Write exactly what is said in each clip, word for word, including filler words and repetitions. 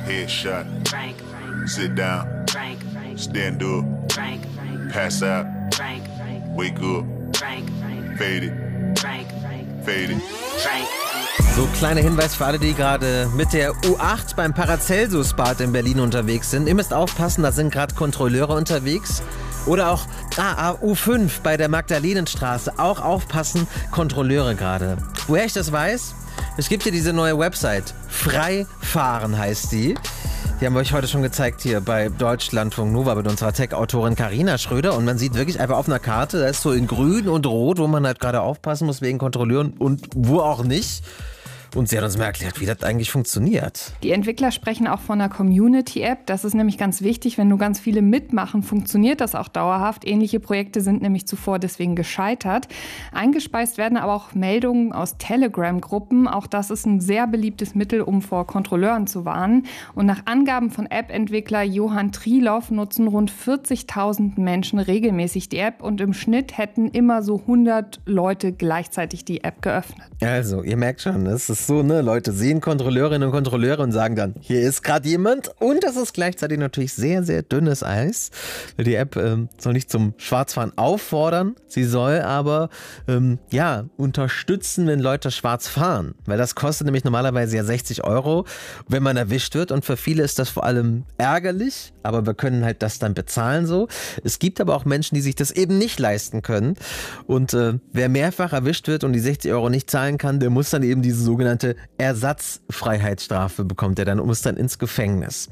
Headshot. Sit down. Stand up. Pass out. Wake up. Fade it. Fade it. So, kleiner Hinweis für alle, die gerade mit der U acht beim Paracelsus-Bad in Berlin unterwegs sind. Ihr müsst aufpassen, da sind gerade Kontrolleure unterwegs. Oder auch ah, U fünf bei der Magdalenenstraße. Auch aufpassen, Kontrolleure gerade. Woher ich das weiß? Es gibt hier diese neue Website. Freifahren heißt die. Die haben wir euch heute schon gezeigt hier bei Deutschlandfunk Nova mit unserer Tech-Autorin Carina Schröder. Und man sieht wirklich einfach auf einer Karte, da ist so in grün und rot, wo man halt gerade aufpassen muss wegen Kontrolleuren und wo auch nicht. Und sie hat uns mal erklärt, wie das eigentlich funktioniert. Die Entwickler sprechen auch von einer Community-App. Das ist nämlich ganz wichtig. Wenn nur ganz viele mitmachen, funktioniert das auch dauerhaft. Ähnliche Projekte sind nämlich zuvor deswegen gescheitert. Eingespeist werden aber auch Meldungen aus Telegram-Gruppen. Auch das ist ein sehr beliebtes Mittel, um vor Kontrolleuren zu warnen. Und nach Angaben von App-Entwickler Johann Triloff nutzen rund vierzigtausend Menschen regelmäßig die App. Und im Schnitt hätten immer so hundert Leute gleichzeitig die App geöffnet. Also, ihr merkt schon, es ist so, ne? Leute sehen Kontrolleurinnen und Kontrolleure und sagen dann, hier ist gerade jemand. Und das ist gleichzeitig natürlich sehr, sehr dünnes Eis. Die App ähm, soll nicht zum Schwarzfahren auffordern, sie soll aber ähm, ja unterstützen, wenn Leute schwarz fahren. Weil das kostet nämlich normalerweise ja sechzig Euro, wenn man erwischt wird. Und für viele ist das vor allem ärgerlich, aber wir können halt das dann bezahlen so. Es gibt aber auch Menschen, die sich das eben nicht leisten können. Und äh, wer mehrfach erwischt wird und die sechzig Euro nicht zahlen kann, der muss dann eben diese sogenannte Ersatzfreiheitsstrafe bekommt, der dann muss dann ins Gefängnis.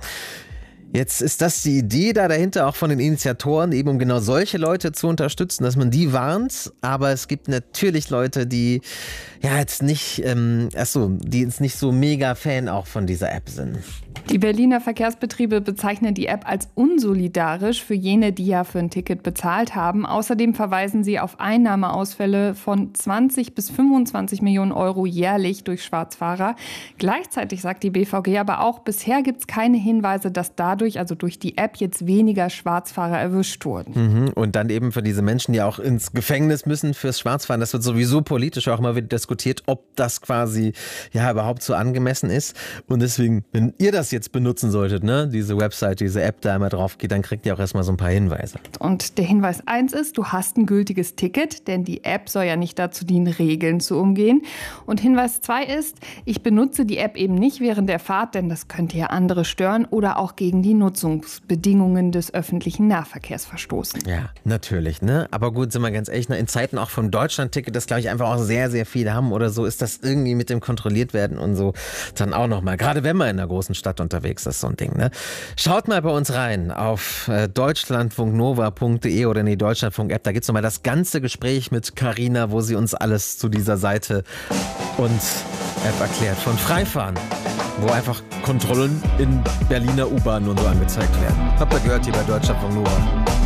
Jetzt ist das die Idee da dahinter auch von den Initiatoren, eben um genau solche Leute zu unterstützen, dass man die warnt. Aber es gibt natürlich Leute, die ja jetzt nicht, ähm, achso, die jetzt nicht so mega Fan auch von dieser App sind. Die Berliner Verkehrsbetriebe bezeichnen die App als unsolidarisch für jene, die ja für ein Ticket bezahlt haben. Außerdem verweisen sie auf Einnahmeausfälle von zwanzig bis fünfundzwanzig Millionen Euro jährlich durch Schwarzfahrer. Gleichzeitig sagt die B V G aber auch, bisher gibt es keine Hinweise, dass dadurch, also durch die App, jetzt weniger Schwarzfahrer erwischt wurden. Mhm. Und dann eben für diese Menschen, die auch ins Gefängnis müssen fürs Schwarzfahren, das wird sowieso politisch auch mal wieder diskutiert, ob das quasi ja überhaupt so angemessen ist. Und deswegen, wenn ihr das jetzt benutzen solltet, ne, diese Website, diese App da einmal drauf geht, dann kriegt ihr auch erstmal so ein paar Hinweise. Und der Hinweis eins ist, du hast ein gültiges Ticket, denn die App soll ja nicht dazu dienen, Regeln zu umgehen. Und Hinweis zwei ist, ich benutze die App eben nicht während der Fahrt, denn das könnte ja andere stören oder auch gegen die Nutzungsbedingungen des öffentlichen Nahverkehrs verstoßen. Ja, natürlich, ne? Aber gut, sind wir ganz ehrlich, ne? In Zeiten auch vom Deutschland-Ticket, das glaube ich einfach auch sehr, sehr viele haben oder so, ist das irgendwie mit dem kontrolliert werden und so dann auch nochmal. Gerade wenn man in einer großen Stadt unterwegs ist, so ein Ding, ne? Schaut mal bei uns rein auf äh, deutschlandfunknova punkt de oder in die Deutschlandfunk-App. Da gibt es nochmal das ganze Gespräch mit Carina, wo sie uns alles zu dieser Seite und App erklärt. Von Freifahren, wo einfach Kontrollen in Berliner U-Bahnen und so angezeigt werden. Habt ihr gehört hier bei Deutschlandfunk Nova.